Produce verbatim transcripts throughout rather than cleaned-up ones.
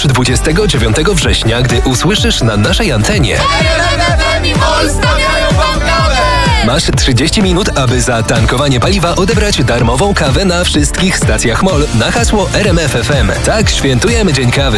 już dwudziestego dziewiątego września, gdy usłyszysz na naszej antenie: masz trzydzieści minut, aby za tankowanie paliwa odebrać darmową kawę na wszystkich stacjach M O L na hasło R M F F M. Tak świętujemy Dzień Kawy.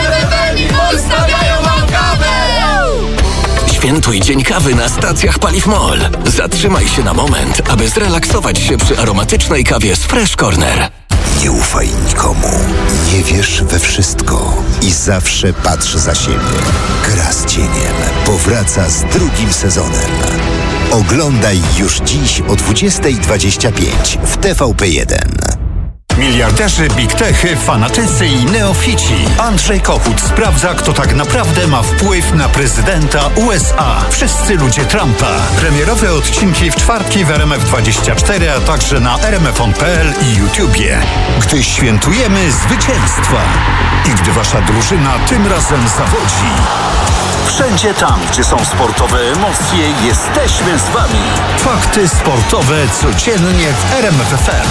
Świętuj Dzień Kawy na stacjach paliw M O L. Zatrzymaj się na moment, aby zrelaksować się przy aromatycznej kawie z Fresh Corner. Nie ufaj nikomu, nie wierz we wszystko i zawsze patrz za siebie. Gra z cieniem powraca z drugim sezonem. Oglądaj już dziś o dwudziesta dwadzieścia pięć w T V P jeden. Miliarderzy, big techy, fanatycy i neofici. Andrzej Kochut sprawdza, kto tak naprawdę ma wpływ na prezydenta U S A. Wszyscy ludzie Trumpa. Premierowe odcinki w czwartki w R M F dwadzieścia cztery, a także na r m f on kropka p l i YouTubie. Gdy świętujemy zwycięstwa i gdy wasza drużyna tym razem zawodzi. Wszędzie tam, gdzie są sportowe emocje, jesteśmy z wami. Fakty sportowe codziennie w R M F F M.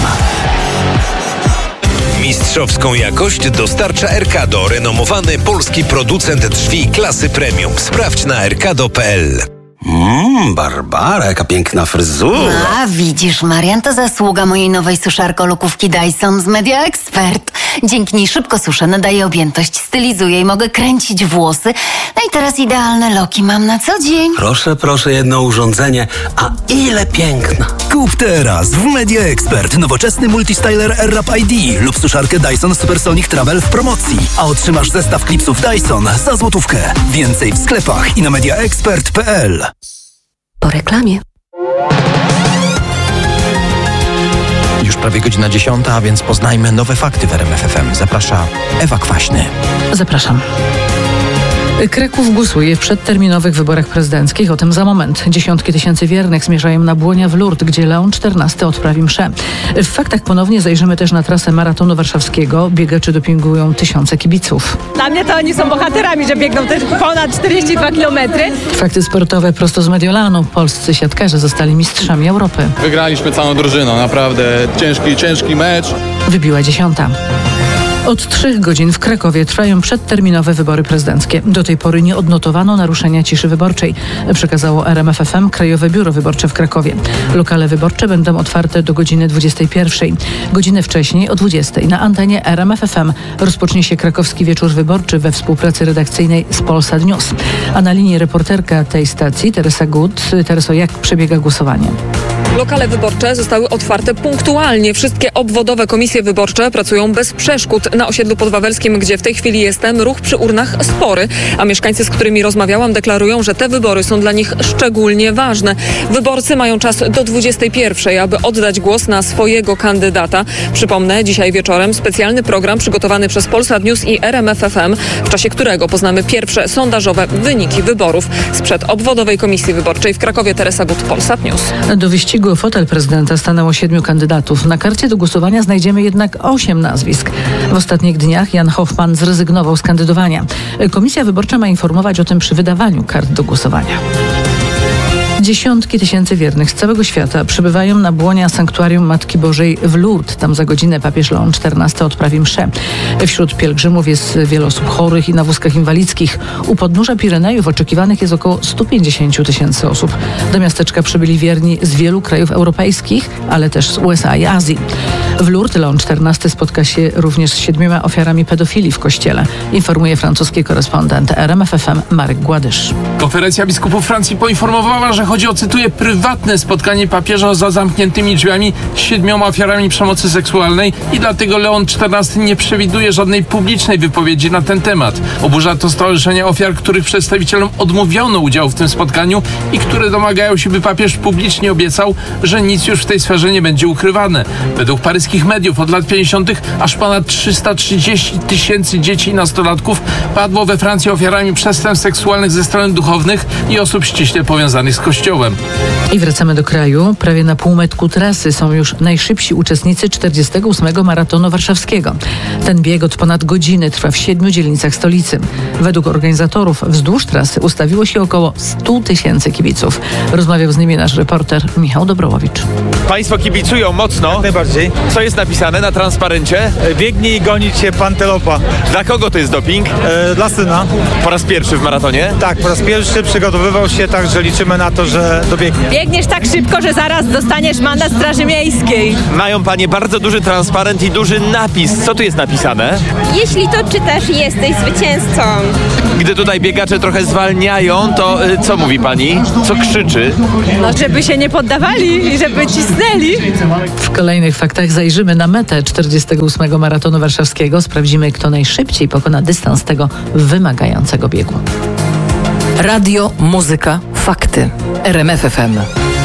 Mistrzowską jakość dostarcza Erkado, renomowany polski producent drzwi klasy premium. Sprawdź na erkado kropka p l. Mmm, Barbara, jaka piękna fryzura. A, widzisz, Marian, to zasługa mojej nowej suszarko-lokówki Dyson z Media Expert. Dzięki niej szybko suszę, nadaję objętość, stylizuję i mogę kręcić włosy. No i teraz idealne loki mam na co dzień. Proszę, proszę, jedno urządzenie, a ile piękna. Kup teraz w Media Expert nowoczesny multistyler AirWrap I D lub suszarkę Dyson Supersonic Travel w promocji, a otrzymasz zestaw klipsów Dyson za złotówkę. Więcej w sklepach i na media expert kropka p l. Po reklamie. Już prawie godzina dziesiąta, a więc poznajmy nowe fakty w R M F F M. Zaprasza Ewa Kwaśny. Zapraszam. Kraków głosuje w przedterminowych wyborach prezydenckich. O tym za moment. Dziesiątki tysięcy wiernych zmierzają na Błonia w Lourdes, gdzie Leon czternasty odprawi mszę. W faktach ponownie zajrzymy też na trasę maratonu warszawskiego. Biegacze dopingują tysiące kibiców. Dla mnie to oni są bohaterami, że biegną też ponad czterdzieści dwa kilometry. Fakty sportowe prosto z Mediolanu. Polscy siatkarze zostali mistrzami Europy. Wygraliśmy całą drużyną. Naprawdę ciężki, ciężki mecz. Wybiła dziesiąta. Od trzech godzin w Krakowie trwają przedterminowe wybory prezydenckie. Do tej pory nie odnotowano naruszenia ciszy wyborczej, przekazało R M F F M Krajowe Biuro Wyborcze w Krakowie. Lokale wyborcze będą otwarte do godziny dwudziestej pierwszej. Godzinę wcześniej, o dwudziestej, na antenie R M F F M rozpocznie się Krakowski Wieczór Wyborczy we współpracy redakcyjnej z Polsat News. A na linii reporterka tej stacji, Teresa Gut. Tereso, jak przebiega głosowanie? Lokale wyborcze zostały otwarte punktualnie. Wszystkie obwodowe komisje wyborcze pracują bez przeszkód. Na osiedlu podwawelskim, gdzie w tej chwili jestem, ruch przy urnach spory, a mieszkańcy, z którymi rozmawiałam, deklarują, że te wybory są dla nich szczególnie ważne. Wyborcy mają czas do dwudziestej pierwszej, aby oddać głos na swojego kandydata. Przypomnę, dzisiaj wieczorem specjalny program przygotowany przez Polsat News i R M F F M, w czasie którego poznamy pierwsze sondażowe wyniki wyborów. Sprzed obwodowej komisji wyborczej w Krakowie Teresa Gut, Polsat News. Do wyścigu o fotel prezydenta stanęło siedmiu kandydatów. Na karcie do głosowania znajdziemy jednak osiem nazwisk. W ostatnich dniach Jan Hoffman zrezygnował z kandydowania. Komisja wyborcza ma informować o tym przy wydawaniu kart do głosowania. Dziesiątki tysięcy wiernych z całego świata przybywają na błonia Sanktuarium Matki Bożej w Lourdes. Tam za godzinę papież Leon czternasty odprawi mszę. Wśród pielgrzymów jest wiele osób chorych i na wózkach inwalidzkich. U podnóża Pirenejów oczekiwanych jest około sto pięćdziesiąt tysięcy osób. Do miasteczka przybyli wierni z wielu krajów europejskich, ale też z U S A i Azji. W Lourdes Leon czternasty spotka się również z siedmioma ofiarami pedofilii w kościele, informuje francuski korespondent R M F F M Marek Gładysz. Konferencja biskupów Francji poinformowała, że chodzi o, cytuję, prywatne spotkanie papieża za zamkniętymi drzwiami z siedmioma ofiarami przemocy seksualnej i dlatego Leon czternasty nie przewiduje żadnej publicznej wypowiedzi na ten temat. Oburza to stowarzyszenia ofiar, których przedstawicielom odmówiono udziału w tym spotkaniu i które domagają się, by papież publicznie obiecał, że nic już w tej sferze nie będzie ukrywane. Według paryskich mediów od lat pięćdziesiątych aż ponad trzysta trzydzieści tysięcy dzieci i nastolatków padło we Francji ofiarami przestępstw seksualnych ze strony duchownych i osób ściśle powiązanych z Kościołem. Kościołem. I wracamy do kraju. Prawie na półmetku trasy są już najszybsi uczestnicy czterdziestego ósmego maratonu warszawskiego. Ten bieg od ponad godziny trwa w siedmiu dzielnicach stolicy. Według organizatorów wzdłuż trasy ustawiło się około stu tysięcy kibiców. Rozmawiał z nimi nasz reporter Michał Dobrołowicz. Państwo kibicują mocno. Jak najbardziej. Co jest napisane na transparencie? Biegnij i gonić się Pantelopa. Dla kogo to jest doping? E, dla syna. Po raz pierwszy w maratonie? Tak, po raz pierwszy przygotowywał się, tak, że liczymy na to, że dobiegnie. Biegniesz tak szybko, że zaraz dostaniesz mandat Straży Miejskiej. Mają panie bardzo duży transparent i duży napis. Co tu jest napisane? Jeśli to czytasz, jesteś zwycięzcą. Gdy tutaj biegacze trochę zwalniają, to y, co mówi pani? Co krzyczy? No, żeby się nie poddawali i żeby cisnęli. W kolejnych faktach zajrzymy na metę czterdziestego ósmego maratonu warszawskiego. Sprawdzimy, kto najszybciej pokona dystans tego wymagającego biegu. Radio, muzyka, fakty. R M F F M.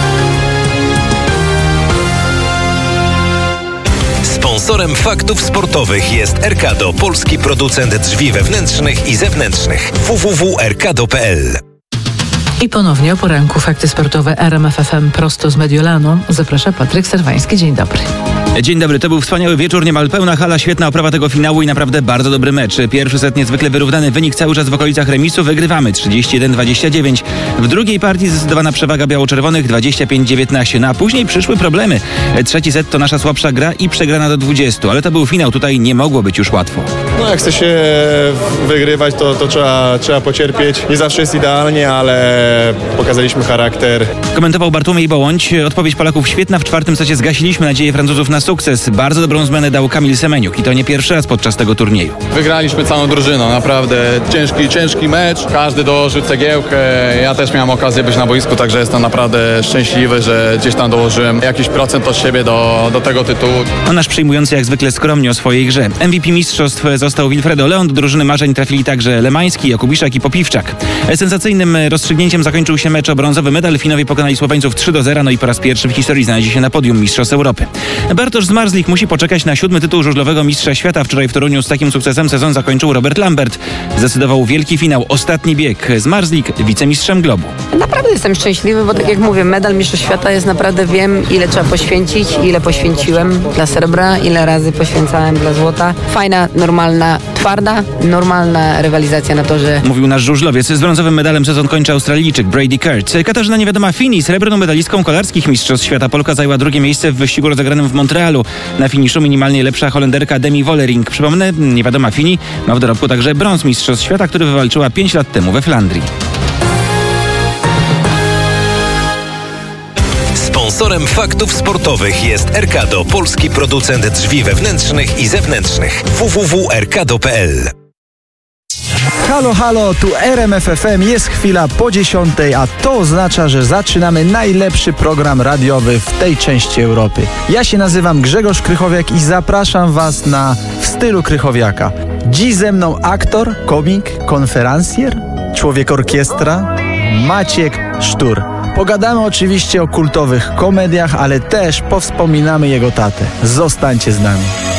Sponsorem faktów sportowych jest Erkado, polski producent drzwi wewnętrznych i zewnętrznych. w w w kropka erkado kropka p l. I ponownie o poranku fakty sportowe R M F F M prosto z Mediolanu. Zaprasza Patryk Serwański. Dzień dobry. Dzień dobry, to był wspaniały wieczór, niemal pełna hala, świetna oprawa tego finału i naprawdę bardzo dobry mecz. Pierwszy set niezwykle wyrównany, wynik cały czas w okolicach remisu, wygrywamy trzydzieści jeden dwadzieścia dziewięć. W drugiej partii zdecydowana przewaga biało-czerwonych dwadzieścia pięć dziewiętnaście, no a później przyszły problemy. Trzeci set to nasza słabsza gra i przegrana do dwudziestu, ale to był finał, tutaj nie mogło być już łatwo. No jak chce się wygrywać, to, to trzeba, trzeba pocierpieć. Nie zawsze jest idealnie, ale pokazaliśmy charakter. Komentował Bartłomiej Bołądź. Odpowiedź Polaków świetna, w czwartym secie zgasiliśmy nadzieję Francuzów na sukces. Bardzo dobrą zmianę dał Kamil Semeniuk i to nie pierwszy raz podczas tego turnieju. Wygraliśmy całą drużyną, naprawdę ciężki, ciężki mecz. Każdy dołożył cegiełkę. Ja też miałem okazję być na boisku, także jestem naprawdę szczęśliwy, że gdzieś tam dołożyłem jakiś procent od siebie do, do tego tytułu. A nasz przyjmujący jak zwykle skromnie o swojej grze. M V P mistrzostw został Wilfredo Leon. Do drużyny marzeń trafili także Lemański, Jakubiszak i Popiwczak. Sensacyjnym rozstrzygnięciem zakończył się mecz o brązowy medal. Finowie pokonali Słoweńców trzy do zera, no i po raz pierwszy w historii znaleźli się na podium Mistrzostw Europy. Bartosz Zmarzlik musi poczekać na siódmy tytuł żużlowego mistrza świata. Wczoraj w Toruniu z takim sukcesem sezon zakończył Robert Lambert. Zdecydował wielki finał, ostatni bieg. Zmarzlik wicemistrzem Globu. Naprawdę jestem szczęśliwy, bo tak jak mówię, medal mistrza świata jest naprawdę, wiem ile trzeba poświęcić, ile poświęciłem dla srebra, ile razy poświęcałem dla złota. Fajna, normalna, twarda, normalna rywalizacja na torze. Mówił nasz żużlowiec. Z brązowym medalem sezon kończy Australijczyk Brady Kurt. Katarzyna Niewiadoma Fini, srebrną medalistką kolarskich mistrzostw świata. Polka zajęła drugie miejsce w wyścigu rozegranym w Montrealu. Na finiszu minimalnie lepsza Holenderka Demi Vollering. Przypomnę, Niewiadoma Fini ma w dorobku także brąz mistrzostw świata, który wywalczyła pięć lat temu we Flandrii. Sponsorem faktów sportowych jest Erkado, polski producent drzwi wewnętrznych i zewnętrznych. w w w kropka erkado kropka p l. Halo, halo, tu R M F F M, jest chwila po dziesiątej, a to oznacza, że zaczynamy najlepszy program radiowy w tej części Europy. Ja się nazywam Grzegorz Krychowiak i zapraszam Was na W stylu Krychowiaka. Dziś ze mną aktor, komik, konferencjer, człowiek orkiestra, Maciek Sztur. Pogadamy oczywiście o kultowych komediach, ale też powspominamy jego tatę. Zostańcie z nami.